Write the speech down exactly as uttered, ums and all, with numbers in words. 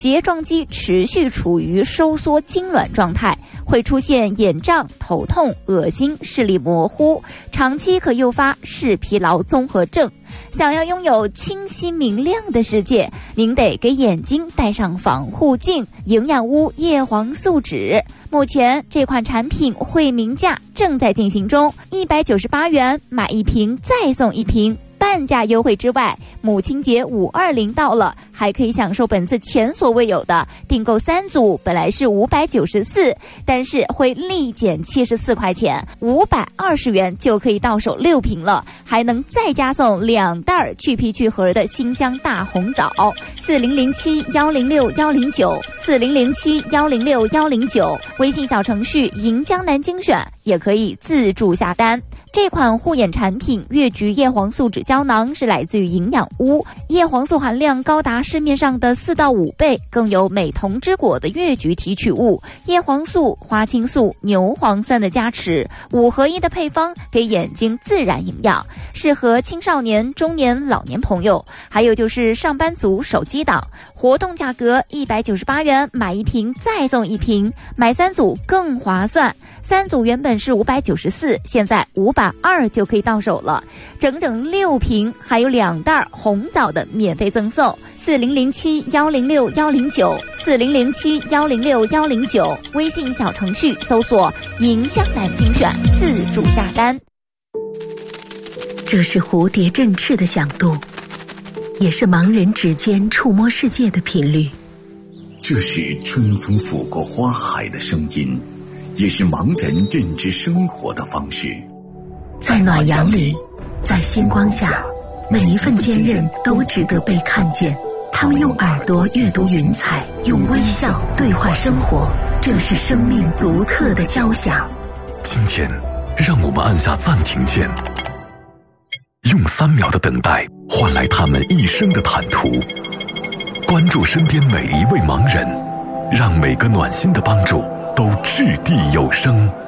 睫状肌持续处于收缩痉挛状态，会出现眼胀、头痛、恶心、视力模糊，长期可诱发视疲劳综合症。想要拥有清晰明亮的世界，您得给眼睛戴上防护镜。营养屋叶黄素酯，目前这款产品惠民价正在进行中，一百九十八元买一瓶再送一瓶。半价优惠之外，母亲节五二零到了，还可以享受本次前所未有的订购三组，本来是五百九十四，但是会立减七十四块钱，五百二十元就可以到手六瓶了，还能再加送两袋去皮去核的新疆大红枣。四零零七幺零六幺零九，四零零七幺零六幺零九，微信小程序银江南精选也可以自助下单。这款护眼产品越橘叶黄素酯胶囊是来自于营养屋，叶黄素含量高达市面上的四到五倍，更有美瞳之果的越橘提取物、叶黄素、花青素、牛磺酸的加持，五合一的配方给眼睛自然营养，适合青少年、中年、老年朋友，还有就是上班族手机党。活动价格一百九十八元买一瓶再送一瓶，买三组更划算。三组原本是五百九十四，现在五百二就可以到手了，整整六瓶，还有两袋红枣的免费赠送。四零零七幺零六幺零九，四零零七幺零六幺零九，微信小程序搜索银江南精选，自助下单。 这是蝴蝶振翅的响动，也是盲人指尖触摸世界的频率。 这是春风拂过花海的声音，也是盲人认知生活的方式。 在暖阳里，在星光下，每一份坚韧都值得被看见。他们用耳朵阅读云彩，用微笑对话生活，这是生命独特的交响。 今天，让我们按下暂停键，用三秒的等待换来他们一生的坦途。关注身边每一位盲人，让每个暖心的帮助都掷地有声。